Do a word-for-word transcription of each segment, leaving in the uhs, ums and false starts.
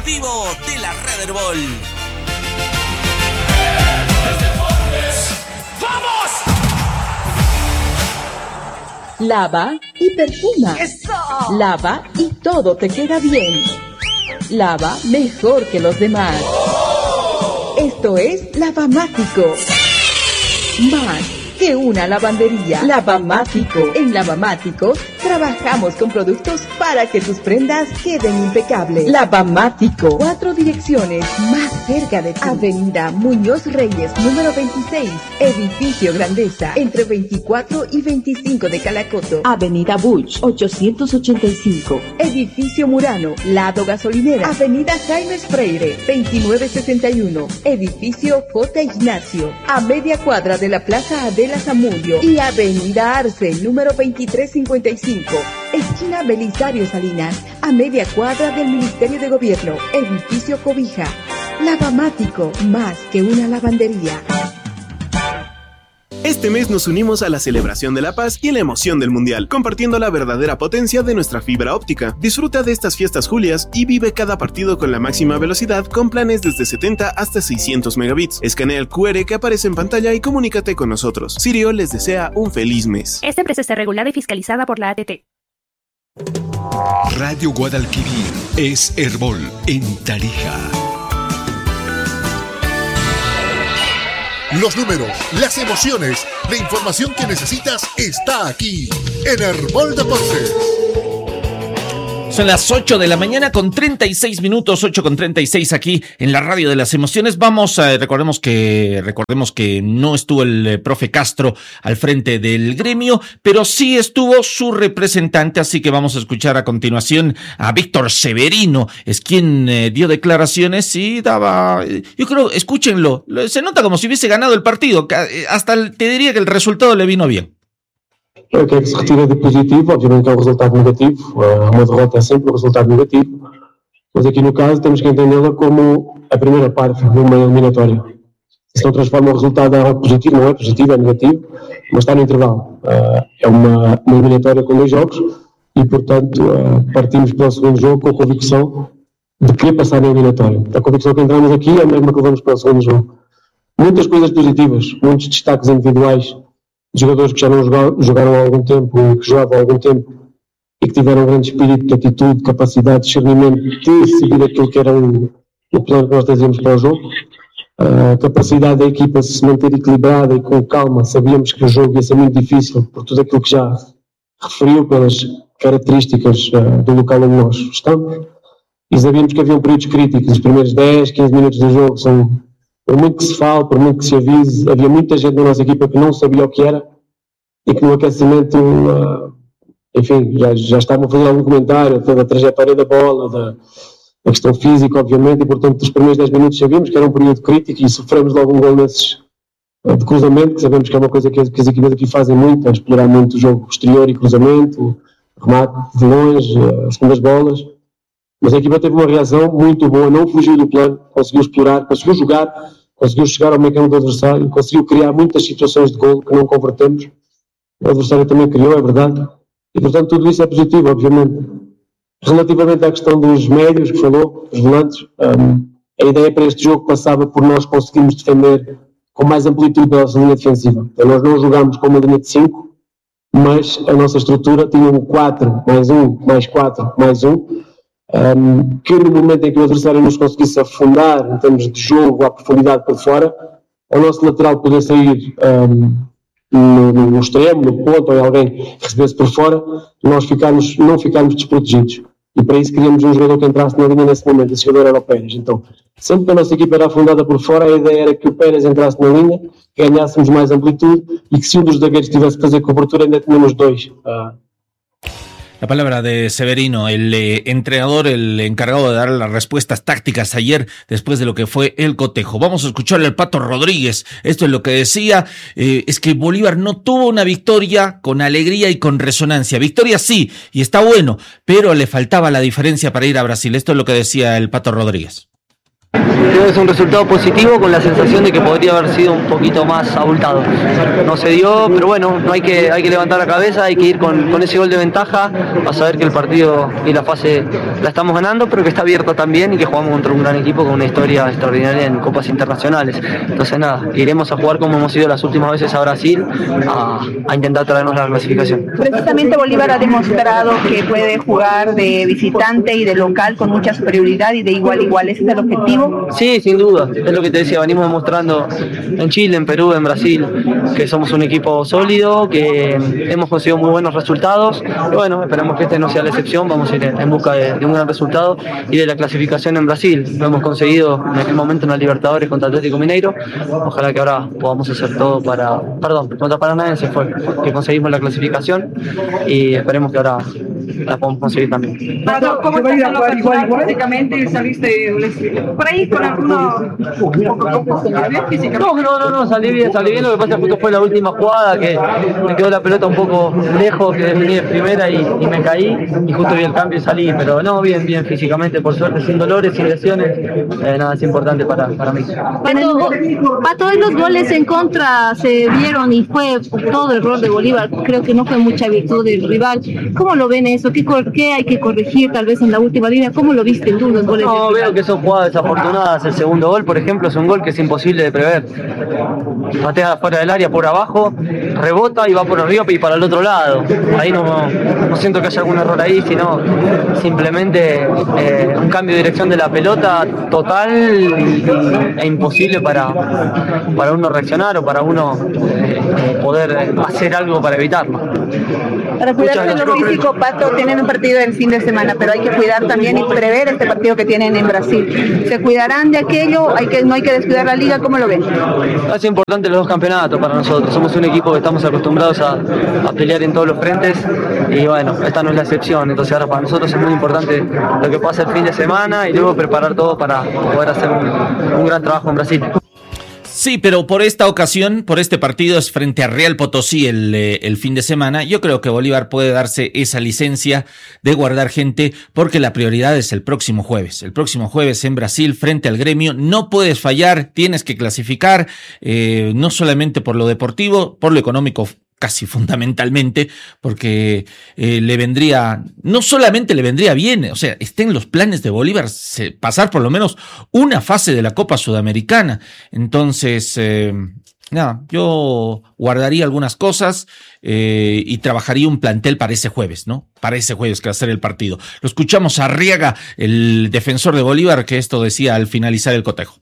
vivo de la Red Herbol. Lava y perfuma. ¡Eso! Lava y todo te queda bien. Lava mejor que los demás. Oh. Esto es Lavamático. Más que una lavandería. Lavamático. En Lavamático trabajamos con productos para que tus prendas queden impecables. Lavamático. Cuatro direcciones más cerca de ti. Avenida Muñoz Reyes, número veintiséis. Edificio Grandeza, entre veinticuatro y veinticinco de Calacoto. Avenida Buch, ochocientos ochenta y cinco. Edificio Murano, lado gasolinera. Avenida Jaime Freire, veintinueve sesenta y uno. Edificio J. Ignacio, a media cuadra de la Plaza Adela Zamudio. Y Avenida Arce, número veintitrés cincuenta y cinco. Esquina Belisario Salinas, a media cuadra del Ministerio de Gobierno. Edificio Cobija. Lavamático, más que una lavandería. Este mes nos unimos a la celebración de la paz y la emoción del mundial, compartiendo la verdadera potencia de nuestra fibra óptica. Disfruta de estas fiestas julias y vive cada partido con la máxima velocidad con planes desde setenta hasta seiscientos megabits. Escanea el cu erre que aparece en pantalla y comunícate con nosotros. Sirio les desea un feliz mes. Esta empresa está regulada y fiscalizada por la A T T. Radio Guadalquivir es Herbol en Tarija. Los números, las emociones, la información que necesitas está aquí en Herbol Deportes. Son las ocho de la mañana con treinta y seis minutos, ocho con treinta y seis aquí en la radio de las emociones. Vamos a, recordemos que, recordemos que no estuvo el eh, profe Castro al frente del gremio, pero sí estuvo su representante, así que vamos a escuchar a continuación a Víctor Severino, es quien eh, dio declaraciones y daba, eh, yo creo, escúchenlo, se nota como si hubiese ganado el partido, hasta el, te diría que el resultado le vino bien. O que é que se retira de positivo? Obviamente que é um resultado negativo, uma derrota é sempre um resultado negativo, mas aqui no caso temos que entendê-la como a primeira parte de uma eliminatória. Se não transforma o resultado em algo positivo, não é positivo, é negativo, mas está no intervalo. É uma, uma eliminatória com dois jogos e, portanto, partimos para o segundo jogo com a convicção de querer passar na eliminatória. A convicção que entramos aqui é a mesma que levamos para o segundo jogo. Muitas coisas positivas, muitos destaques individuais, jogadores que já não jogaram, jogaram há algum tempo, que jogavam há algum tempo e que tiveram um grande espírito de atitude, capacidade, discernimento de seguir aquilo que era o, o plano que nós trazíamos para o jogo. A capacidade da equipa se manter equilibrada e com calma. Sabíamos que o jogo ia ser muito difícil por tudo aquilo que já referiu, pelas características uh, do local onde nós estamos. E sabíamos que haviam períodos críticos. Os primeiros dez, quinze minutos do jogo são... Por muito que se fale, por muito que se avise, havia muita gente na nossa equipa que não sabia o que era e que no aquecimento, uh, enfim, já, já estavam a fazer algum comentário da trajetória da bola, da, da questão física, obviamente, e portanto, os primeiros dez minutos sabíamos que era um período crítico e sofremos logo um gol nesses uh, de cruzamento, que sabemos que é uma coisa que, que as equipas aqui fazem muito, é explorar muito o jogo exterior e cruzamento, remate de longe, uh, segundas bolas. Mas a equipa teve uma reação muito boa, não fugiu do plano, conseguiu explorar, conseguiu jogar, conseguiu chegar ao meio campo do adversário, conseguiu criar muitas situações de golo que não convertemos. O adversário também criou, é verdade. E, portanto, tudo isso é positivo, obviamente. Relativamente à questão dos médios que falou, os volantes, um, a ideia para este jogo passava por nós conseguirmos defender com mais amplitude a nossa linha defensiva. Então, nós não jogámos com uma linha de cinco, mas a nossa estrutura tinha um quatro, mais um, mais quatro, mais um, Um, que no momento em que o adversário nos conseguisse afundar em termos de jogo, à profundidade por fora, o nosso lateral poder sair um, no, no extremo, no ponto, ou alguém que recebesse por fora, nós ficarmos, não ficarmos desprotegidos. E para isso queríamos um jogador que entrasse na linha nesse momento. Esse jogador era o Pérez. Então, sempre que a nossa equipa era afundada por fora, a ideia era que o Pérez entrasse na linha, ganhássemos mais amplitude e que se um dos zagueiros tivesse que fazer cobertura, ainda tínhamos dois. Uh, La palabra de Severino, el eh, entrenador, el encargado de dar las respuestas tácticas ayer después de lo que fue el cotejo. Vamos a escucharle al Pato Rodríguez. Esto es lo que decía, eh, es que Bolívar no tuvo una victoria con alegría y con resonancia. Victoria sí, y está bueno, pero le faltaba la diferencia para ir a Brasil. Esto es lo que decía el Pato Rodríguez. creo que es un resultado positivo con la sensación de que podría haber sido un poquito más abultado. No se dio, pero bueno, no hay que, hay que levantar la cabeza, hay que ir con, con ese gol de ventaja, a saber que el partido y la fase la estamos ganando, pero que está abierto también y que jugamos contra un gran equipo con una historia extraordinaria en copas internacionales. Entonces nada, iremos a jugar como hemos ido las últimas veces a Brasil, a, a intentar traernos la clasificación. Precisamente Bolívar ha demostrado que puede jugar de visitante y de local con mucha superioridad y de igual a igual. ¿Ese es el objetivo? Sí, sin duda, es lo que te decía, venimos demostrando en Chile, en Perú, en Brasil, que somos un equipo sólido, que hemos conseguido muy buenos resultados y bueno, esperemos que este no sea la excepción, vamos a ir en busca de, de un gran resultado y de la clasificación en Brasil. Lo hemos conseguido en aquel momento en la Libertadores contra Atlético Mineiro, ojalá que ahora podamos hacer todo para, perdón, contra Paranaense fue, que conseguimos la clasificación y esperemos que ahora la podamos conseguir también. Pato, ¿cómo estás en lo personal? Prácticamente saliste por ahí con algunos No, no, no, no, salí bien, salí bien, lo que pasa es que justo fue la última jugada que me quedó la pelota un poco lejos, que definí de primera y, y me caí y justo vi el cambio y salí, pero no, bien, bien físicamente, por suerte, sin dolores, sin lesiones, eh, nada, es importante para, para mí. Pato, Pato, los goles en contra se vieron y fue todo error de Bolívar, creo que no fue mucha virtud del rival. ¿Cómo lo ven eso? ¿Qué, qué hay que corregir tal vez en la última línea? ¿Cómo lo viste tú los goles? No, veo que son jugadas desafortunadas. El segundo gol, por ejemplo, es un gol que es imposible de prever. Patea fuera del área por abajo, rebota y va por arriba y para el otro lado. Ahí no, no siento que haya algún error ahí, sino simplemente eh, un cambio de dirección de la pelota total y, e imposible para, para uno reaccionar o para uno eh, poder hacer algo para evitarlo. Para cuidar de lo físico, Pato, tienen un partido el fin de semana, pero hay que cuidar también y prever este partido que tienen en Brasil. ¿Se cuidarán de aquello? Hay que, no hay que descuidar la liga, ¿cómo lo ven? Es importante los dos campeonatos para nosotros. Somos un equipo que estamos acostumbrados a, a pelear en todos los frentes y bueno, esta no es la excepción. Entonces ahora para nosotros es muy importante lo que pasa el fin de semana y luego preparar todo para poder hacer un, un gran trabajo en Brasil. Sí, pero por esta ocasión, por este partido es frente a Real Potosí el, eh, el fin de semana. Yo creo que Bolívar puede darse esa licencia de guardar gente porque la prioridad es el próximo jueves. El próximo jueves en Brasil frente al Gremio. No puedes fallar, tienes que clasificar, eh, no solamente por lo deportivo, por lo económico casi fundamentalmente, porque eh, le vendría, no solamente le vendría bien, o sea, está en los planes de Bolívar se, pasar por lo menos una fase de la Copa Sudamericana. Entonces, eh, nada, yo guardaría algunas cosas eh, y trabajaría un plantel para ese jueves, ¿no? Para ese jueves que va a ser el partido. Lo escuchamos a Arriaga, el defensor de Bolívar, que esto decía al finalizar el cotejo.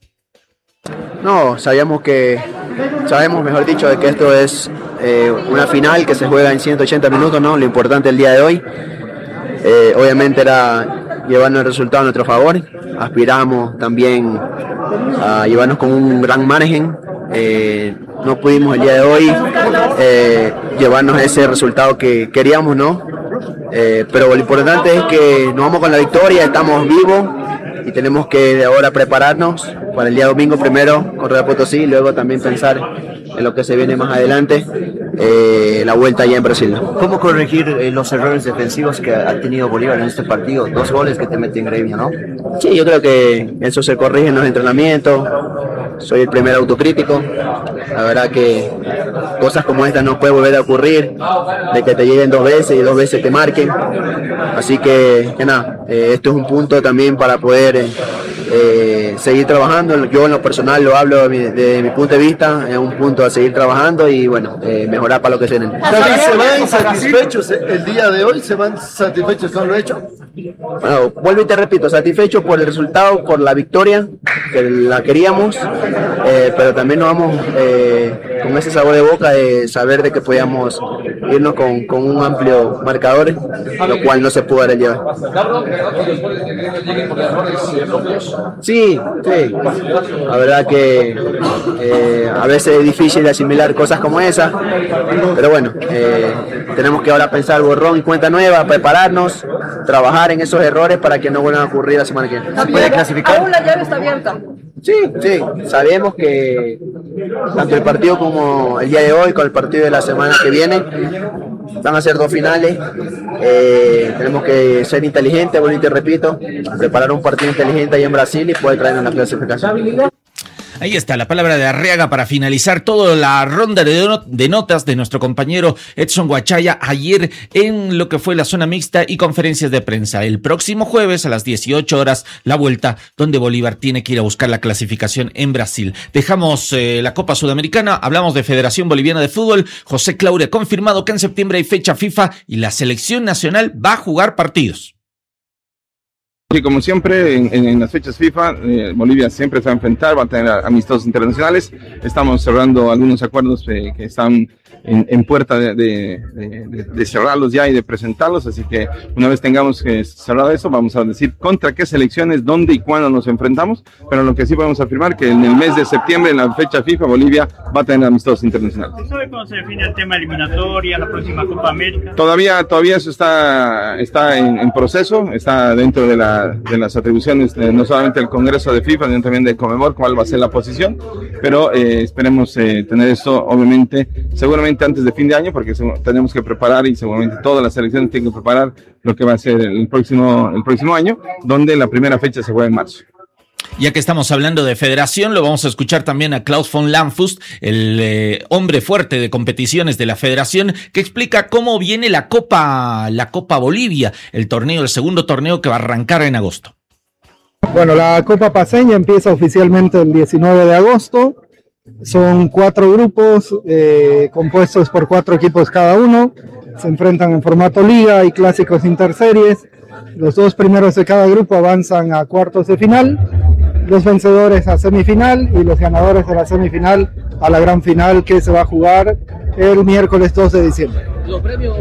No, sabíamos que, sabemos mejor dicho, de que esto es eh, una final que se juega en ciento ochenta minutos, ¿no? Lo importante el día de hoy, eh, obviamente era llevarnos el resultado a nuestro favor, aspiramos también a llevarnos con un gran margen, eh, no pudimos el día de hoy eh, llevarnos ese resultado que queríamos, ¿no? Eh, pero lo importante es que nos vamos con la victoria, estamos vivos y tenemos que de ahora prepararnos para el día domingo primero con Real Potosí y luego también pensar en lo que se viene más adelante, eh, la vuelta allá en Brasil. ¿Cómo corregir eh, los errores defensivos que ha tenido Bolívar en este partido? Dos goles que te meten Gremio, ¿no? Sí, yo creo que eso se corrige en los entrenamientos. Soy el primer autocrítico. La verdad que cosas como estas no puede volver a ocurrir, de que te lleguen dos veces y dos veces te marquen. Así que, que nada, eh, esto es un punto también para poder eh, eh, seguir trabajando. Yo en lo personal lo hablo de mi, de mi punto de vista, es un punto a seguir trabajando y bueno, eh, mejorar para lo que se viene. ¿Se van satisfechos el día de hoy? ¿Se van satisfechos con lo hecho? Bueno, vuelvo y te repito, satisfecho por el resultado, por la victoria, que la queríamos, eh, pero también nos vamos eh, con ese sabor de boca de saber de que podíamos irnos con, con un amplio marcador, lo cual no se pudo dar el día. Sí, sí, la verdad que eh, a veces es difícil de asimilar cosas como esa, pero bueno, eh, tenemos que ahora pensar borrón y cuenta nueva, prepararnos, trabajar en esos errores para que no vuelvan a ocurrir la semana que viene. ¿Se puede clasificar? Aún la llave está abierta. Sí, sí, sabemos que tanto el partido como el día de hoy, con el partido de la semana que viene, van a ser dos finales. Eh, tenemos que ser inteligentes, bueno, y te repito, preparar un partido inteligente ahí en Brasil y poder traer una clasificación. Ahí está la palabra de Arriaga para finalizar toda la ronda de, not- de notas de nuestro compañero Edson Guachaya ayer en lo que fue la zona mixta y conferencias de prensa. El próximo jueves a las dieciocho horas la vuelta donde Bolívar tiene que ir a buscar la clasificación en Brasil. Dejamos eh, la Copa Sudamericana, hablamos de Federación Boliviana de Fútbol. José Claure ha confirmado que en septiembre hay fecha FIFA y la selección nacional va a jugar partidos. Y como siempre, en, en, en las fechas FIFA, eh, Bolivia siempre se va a enfrentar, va a tener amistosos internacionales. Estamos cerrando algunos acuerdos eh, que están en, en puerta de, de, de, de cerrarlos ya y de presentarlos. Así que una vez tengamos que cerrado eso, vamos a decir contra qué selecciones, dónde y cuándo nos enfrentamos. Pero lo que sí podemos afirmar que en el mes de septiembre, en la fecha FIFA, Bolivia va a tener amistosos internacionales. ¿Se sabe cómo se define el tema eliminatoria, la próxima Copa América? Todavía, todavía eso está, está en, en proceso, está dentro de la de las atribuciones, eh, no solamente del Congreso de FIFA, sino también de Conmebol, cuál va a ser la posición, pero eh, esperemos eh, tener esto, obviamente, seguramente antes de fin de año, porque se, tenemos que preparar y seguramente todas las selecciones tienen que preparar lo que va a ser el próximo, el próximo año, donde la primera fecha se juega en marzo. Ya que estamos hablando de federación, lo vamos a escuchar también a Klaus von Landfust, el eh, hombre fuerte de competiciones de la federación, que explica cómo viene la Copa, la Copa Bolivia, el torneo, el segundo torneo que va a arrancar en agosto. Bueno, la Copa Paceña empieza oficialmente el diecinueve de agosto. Son cuatro grupos eh, compuestos por cuatro equipos cada uno. Se enfrentan en formato liga y clásicos interseries. Los dos primeros de cada grupo avanzan a cuartos de final, los vencedores a semifinal y los ganadores de la semifinal a la gran final que se va a jugar el miércoles dos de diciembre. ¿Los premios?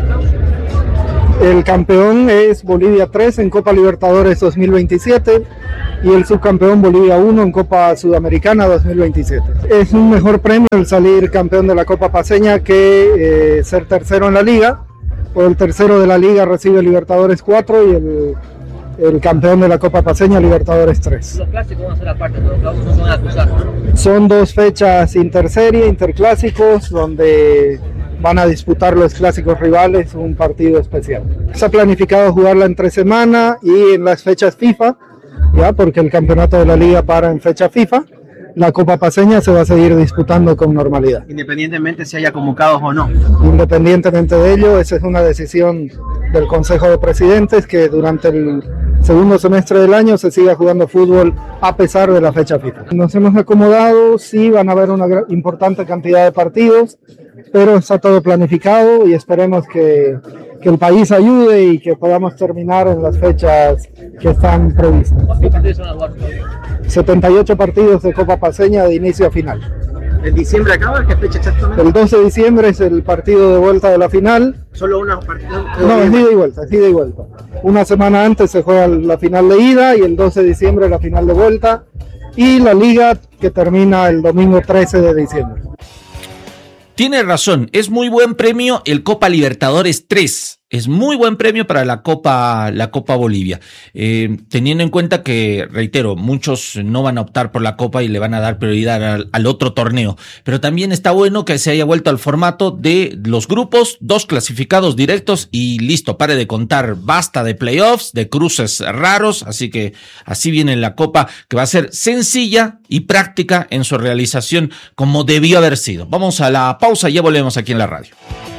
El campeón es Bolivia tres en Copa Libertadores dos mil veintisiete y el subcampeón Bolivia uno en Copa Sudamericana dos mil veintisiete. Es un mejor premio el salir campeón de la Copa Paceña que eh, ser tercero en la liga. O el tercero de la liga recibe Libertadores cuatro y el, el campeón de la Copa Paceña Libertadores tres. Los clásicos van a ser aparte, los clásicos no se van a acusar. Son dos fechas interserie, interclásicos, donde van a disputar los clásicos rivales un partido especial. Se ha planificado jugarla entre semana y en las fechas FIFA, ya porque el campeonato de la liga para en fecha FIFA. La Copa Paceña se va a seguir disputando con normalidad. Independientemente si haya convocados o no. Independientemente de ello, esa es una decisión del Consejo de Presidentes, que durante el segundo semestre del año se siga jugando fútbol a pesar de la fecha FIFA. Nos hemos acomodado, sí van a haber una importante cantidad de partidos, pero está todo planificado y esperemos que, que el país ayude y que podamos terminar en las fechas que están previstas. ¿Cuántos partidos son a jugar? setenta y ocho partidos de Copa Paceña de inicio a final. ¿En diciembre acaba? ¿Qué fecha exactamente? El doce de diciembre es el partido de vuelta de la final. ¿Solo una partida? No, es ida y vuelta, es ida y vuelta. Una semana antes se juega la final de ida y el doce de diciembre la final de vuelta. Y la liga que termina el domingo trece de diciembre. Tiene razón, es muy buen premio el Copa Libertadores tres. Es muy buen premio para la Copa, la Copa Bolivia. Eh, teniendo en cuenta que, reitero, muchos no van a optar por la Copa y le van a dar prioridad al, al otro torneo. Pero también está bueno que se haya vuelto al formato de los grupos, dos clasificados directos y listo, pare de contar. Basta de playoffs, de cruces raros. Así que así viene la Copa, que va a ser sencilla y práctica en su realización como debió haber sido. Vamos a la pausa y ya volvemos aquí en la radio.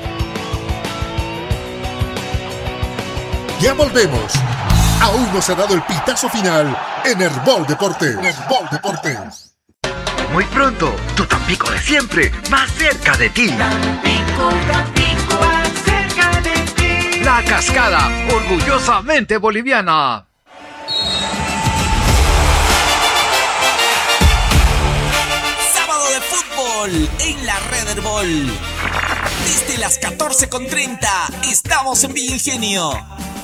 Ya volvemos. Aún no se ha dado el pitazo final en Herbol Deportes. Herbol Deportes. Muy pronto, tu Tampico de siempre, más cerca de ti. Tampico, Tampico, más cerca de ti. La Cascada, orgullosamente boliviana. Sábado de fútbol en la Red Herbol. Desde las catorce con treinta estamos en Villa Ingenio.